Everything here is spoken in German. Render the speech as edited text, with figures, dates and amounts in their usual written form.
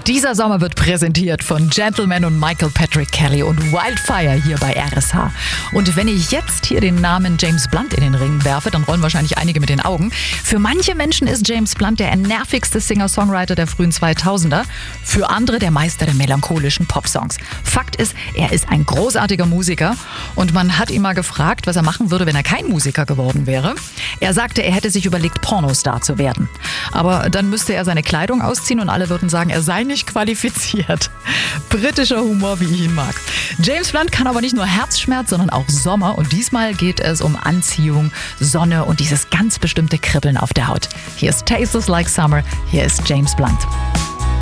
Dieser Sommer wird präsentiert von Gentleman und Michael Patrick Kelly und Wildfire hier bei RSH. Und wenn ich jetzt hier den Namen James Blunt in den Ring werfe, dann rollen wahrscheinlich einige mit den Augen. Für manche Menschen ist James Blunt der nervigste Singer-Songwriter der frühen 2000er. Für andere der Meister der melancholischen Popsongs. Fakt ist, er ist ein großartiger Musiker und man hat ihn mal gefragt, was er machen würde, wenn er kein Musiker geworden wäre. Er sagte, er hätte sich überlegt, Pornostar zu werden. Aber dann müsste er seine Kleidung ausziehen und alle würden sagen, er sei nicht qualifiziert. Britischer Humor, wie ich ihn mag. James Blunt kann aber nicht nur Herzschmerz, sondern auch Sommer. Und diesmal geht es um Anziehung, Sonne und dieses ganz bestimmte Kribbeln auf der Haut. Hier ist Tastes Like Summer, hier ist James Blunt.